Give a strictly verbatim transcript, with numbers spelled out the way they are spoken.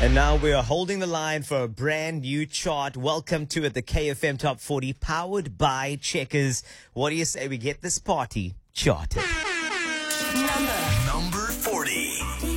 And now we are holding the line for a brand new chart. Welcome to it, the K F M Top forty, powered by Checkers. What do you say we get this party charted? Number